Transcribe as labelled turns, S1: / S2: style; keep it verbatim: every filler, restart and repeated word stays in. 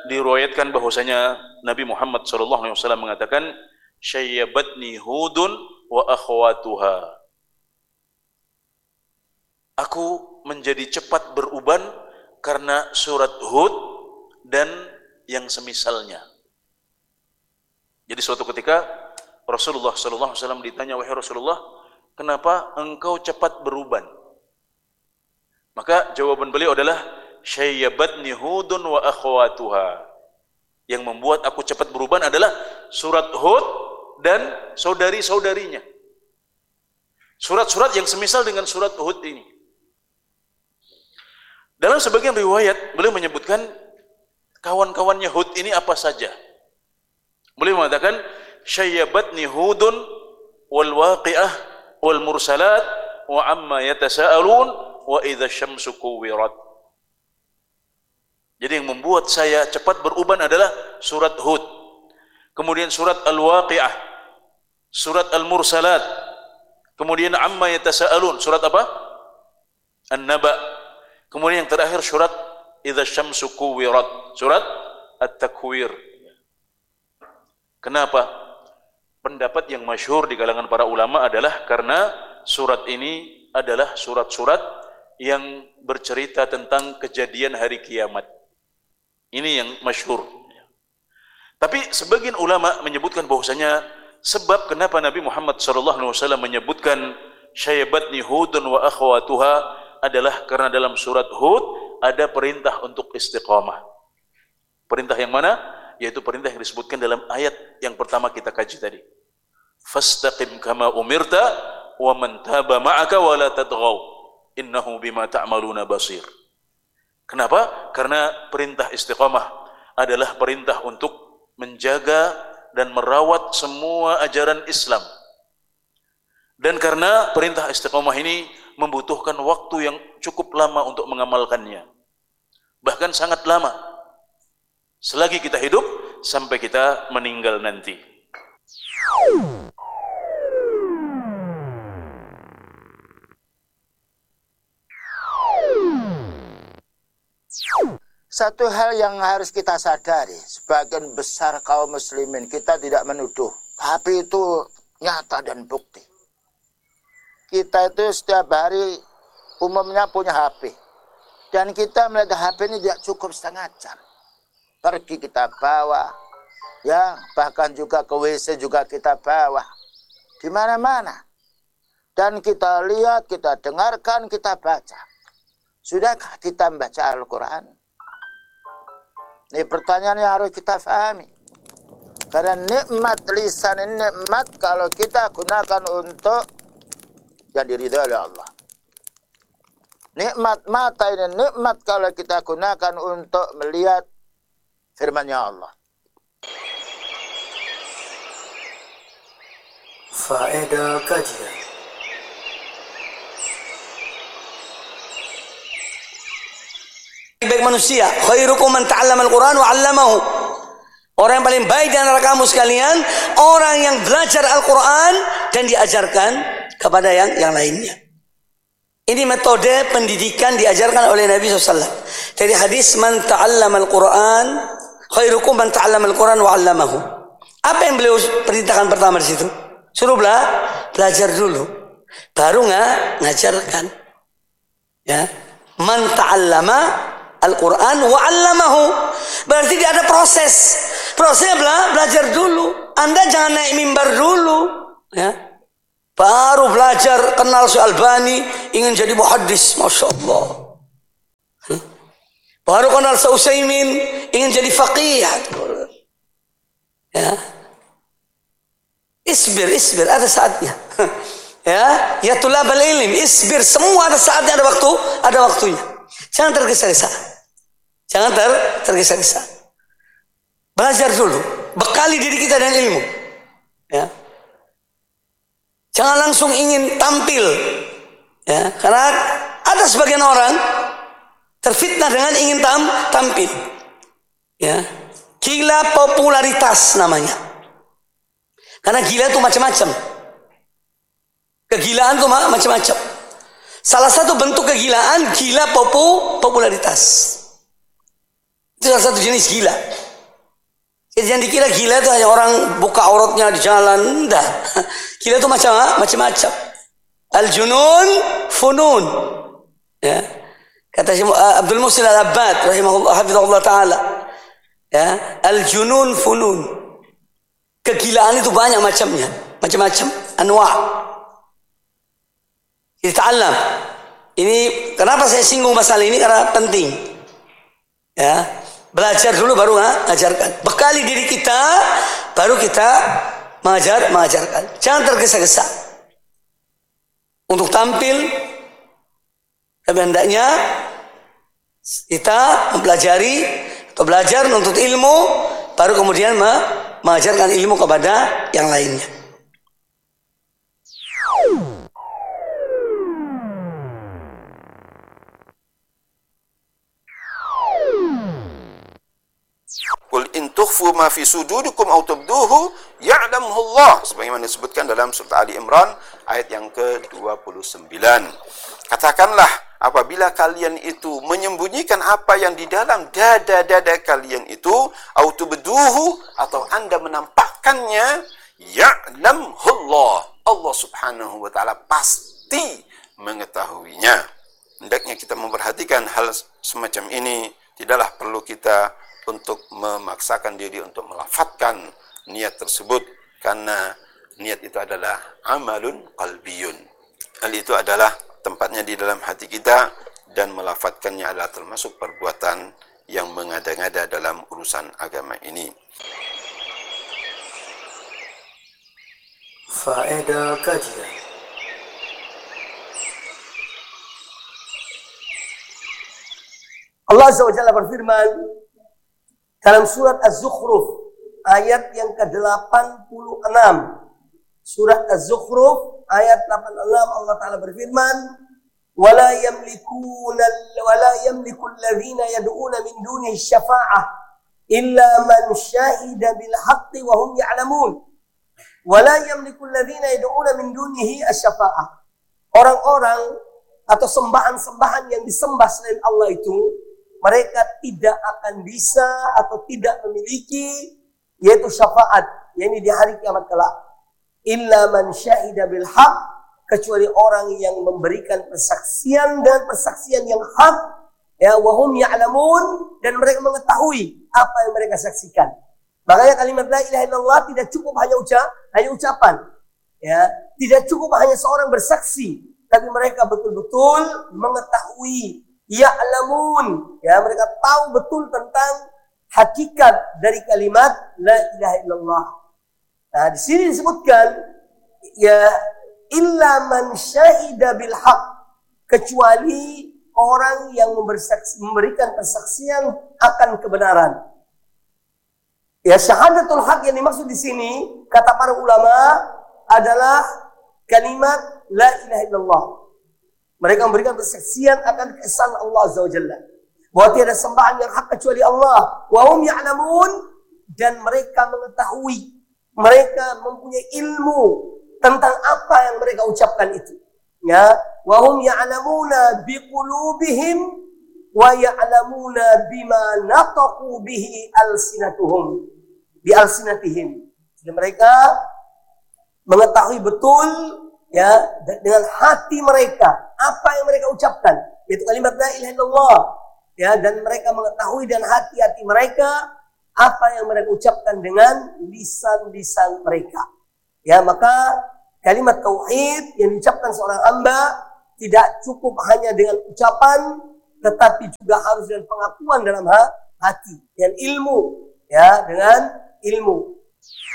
S1: diriwayatkan bahwasanya Nabi Muhammad sallallahu alaihi wasallam mengatakan, "Syayyabatni Hudun wa akhwatuha." Aku menjadi cepat beruban karena surat Hud dan yang semisalnya. Jadi suatu ketika Rasulullah sallallahu alaihi wasallam ditanya, "Wahai Rasulullah, kenapa engkau cepat beruban?" Maka jawaban beliau adalah, "Syayyabatni Hudun wa akhwatuha." Yang membuat aku cepat beruban adalah surat Hud dan saudari-saudarinya. Surat-surat yang semisal dengan surat Hud ini. Dalam sebagian riwayat, beliau menyebutkan kawan-kawannya Hud ini apa saja. Beliau mengatakan, "Syayyabatni Hudun wal waqi'ah wal mursalat wa amma yatasa'alun wa idza syamsu kuwirat." Jadi yang membuat saya cepat beruban adalah surat Hud, kemudian surat Al-Waqi'ah, surat Al-Mursalat, kemudian amma yatasa'alun, surat apa? An-Naba. Kemudian yang terakhir surat idza syamsu kuwirat, surat At-Takwir. Kenapa? Pendapat yang masyhur di kalangan para ulama adalah karena surat ini adalah surat-surat yang bercerita tentang kejadian hari kiamat. Ini yang masyhur. Tapi sebagian ulama menyebutkan bahwasanya sebab kenapa Nabi Muhammad sallallahu alaihi wasallam menyebutkan syayyabatni Hudun wa akhwatuha adalah karena dalam surat Hud ada perintah untuk istiqamah. Perintah yang mana? Yaitu perintah yang disebutkan dalam ayat yang pertama kita kaji tadi. Fastaqim kama umirta wa man taba ma'aka wa la tadghaw innahu bima ta'maluna basir. Kenapa? Karena perintah istiqamah adalah perintah untuk menjaga dan merawat semua ajaran Islam. Dan karena perintah istiqamah ini membutuhkan waktu yang cukup lama untuk mengamalkannya. Bahkan sangat lama. Selagi kita hidup sampai kita meninggal nanti.
S2: Satu hal yang harus kita sadari, sebagian besar kaum muslimin kita tidak menuduh, tapi itu nyata dan bukti. Kita itu setiap hari umumnya punya H P. Dan kita melihat H P ini tidak cukup setengah jam. Pergi kita bawa, ya bahkan juga ke W C juga kita bawa. Di mana-mana. Dan kita lihat, kita dengarkan, kita baca. Sudahkah kita membaca Al-Quran? Ini pertanyaan yang harus kita pahami. Karena nikmat lisan ini nikmat kalau kita gunakan untuk yang diridhai oleh Allah. Nikmat mata ini nikmat kalau kita gunakan untuk melihat firman-Nya Allah.
S3: Faedah kajian. Baik manusia, khairukum man ta'allama al-Quran wa 'allamahu. Orang yang paling baik di antara kamu sekalian, orang yang belajar Al-Quran dan diajarkan kepada yang yang lainnya. Ini metode pendidikan diajarkan oleh Nabi shallallahu alaihi wasallam. Dari hadis man ta'allama al-Quran, khairukum man ta'allama al-Quran wa 'allamahu. Apa yang beliau perintahkan pertama di situ? Suruh bela, belajar dulu, baru nggak ngajarkan. Ya, man ta'allama Al-Quran wa 'allamahu. Berarti dia ada proses. Prosesnya bela, belajar dulu. Anda jangan naik mimbar dulu, ya. Baru belajar kenal Syekh Albani, ingin jadi muhaddis, masya Allah. Huh? Baru kenal Syekh Utsaimin, ingin jadi faqih. Ya. Isbir, isbir, ada saatnya. Ya, ya tulabal ilm, isbir, semua ada saatnya, ada waktu, ada waktunya. Jangan tergesa-gesa. Jangan ter tergesa-gesa. Belajar dulu, bekali diri kita dengan ilmu. Ya. Jangan langsung ingin tampil. Ya, karena ada sebagian orang terfitnah dengan ingin tam tampil. Ya. Gila popularitas namanya. Karena gila itu macam-macam. Kegilaan itu macam-macam. Salah satu bentuk kegilaan, gila popu, popularitas. Itu salah satu jenis gila. Jadi yang dikira gila itu hanya orang buka auratnya di jalan. Enggak. Gila itu macam macam-macam. Al-junun funun. Ya. Kata Abdul Muhsin Al-Abbad rahimahullah hafizahullah taala. Ya, al-junun funun. Kegilaan itu banyak macamnya, macam-macam anwa'. Kita ta'allam. Ini kenapa saya singgung masalah ini karena penting. Ya. Belajar dulu baru mengajarkan. Bekali diri kita, baru kita mengajar, mengajarkan. Jangan tergesa-gesa. Untuk tampil, tapi hendaknya kita mempelajari atau belajar menuntut ilmu, baru kemudian mengajarkan ilmu kepada yang lainnya.
S4: Qul in tukhfu ma fi sudurikum aw tubduhu ya'lamuhu Allah, sebagaimana disebutkan dalam surah Ali Imran ayat yang ke dua puluh sembilan. Katakanlah, apabila kalian itu menyembunyikan apa yang di dalam dada-dada kalian itu, aw tubduhu, atau Anda menampakkannya, ya'lamuhu Allah, Allah Subhanahu wa taala pasti mengetahuinya. Hendaknya kita memperhatikan hal semacam ini. Tidaklah perlu kita untuk memaksakan diri untuk melafadzkan niat tersebut, karena niat itu adalah amalun qalbiyun. Hal itu adalah tempatnya di dalam hati kita, dan melafadzkannya adalah termasuk perbuatan yang mengada-ngada dalam urusan agama ini.
S3: Faedah kajian. Allah Azza wa Jalla berfirman dalam surat Az-Zukhruf ayat yang ke delapan puluh enam. Surat Az-Zukhruf ayat delapan puluh enam, Allah Ta'ala berfirman, وَلَا يَمْلِكُونَ وَلَا يَمْلِكُ الَّذِينَ يَدْعُونَ مِنْ دُونِهِ الشَّفَاعَةَ إِلَّا مَنْ شَهِدَ بِالْحَقِّ وَهُمْ يَعْلَمُونَ وَلَا يَمْلِكُ الَّذِينَ يَدْعُونَ مِنْ دُونِهِ الشَّفَاعَةَ. Orang-orang atau sembahan-sembahan yang disembah selain Allah itu, mereka tidak akan bisa atau tidak memiliki yaitu syafaat, yakni di hari kiamat kelak. Illa man syahida bil haq, kecuali orang yang memberikan persaksian dan persaksian yang hak, ya, wahum ya'lamun, dan mereka mengetahui apa yang mereka saksikan. Makanya kalimat la ilaha illallah tidak cukup hanya ucap, hanya ucapan, ya, tidak cukup hanya seorang bersaksi, tapi mereka betul-betul mengetahui. Ya'lamun, ya, mereka tahu betul tentang hakikat dari kalimat la ilaha illallah. Nah, di sini disebutkan ya illa man syahida bil haq, kecuali orang yang memberikan persaksian akan kebenaran. Ya, syahadatul haq yang dimaksud di sini kata para ulama adalah kalimat la ilaha illallah. Mereka memberikan persaksian akan keesaan Allah Azza wa Jalla, bahwa tiada sembahan yang hak kecuali Allah. Wa hum ya'lamun, dan mereka mengetahui, mereka mempunyai ilmu tentang apa yang mereka ucapkan itu. Ya, wa hum ya'lamuna biqulubihim wa ya'lamuna bima nataqu bihi alsinatuhum bi alsinatihim. Jadi mereka mengetahui betul, ya, dengan hati mereka apa yang mereka ucapkan, yaitu kalimat la ilaha illallah, ya, dan mereka mengetahui dan hati-hati mereka apa yang mereka ucapkan dengan lisan-lisan mereka. Ya, maka kalimat tauhid yang diucapkan seorang hamba tidak cukup hanya dengan ucapan, tetapi juga harus dengan pengakuan dalam hati dan ilmu, ya, dengan ilmu.